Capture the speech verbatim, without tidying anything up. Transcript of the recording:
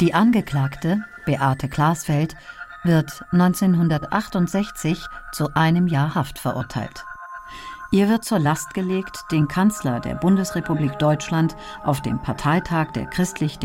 Die Angeklagte, Beate Glasfeld, wird neunzehnhundertachtundsechzig zu einem Jahr Haft verurteilt. Ihr wird zur Last gelegt, den Kanzler der Bundesrepublik Deutschland auf dem Parteitag der Christlich